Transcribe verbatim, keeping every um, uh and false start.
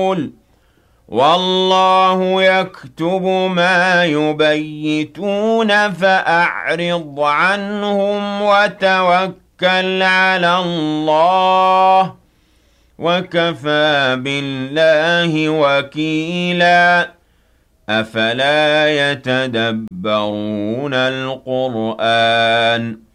يعملون والله يكتب ما يبيتون فأعرض عنهم وتوكل على الله وكفى بالله وكيلا أفلا يتدبرون القرآن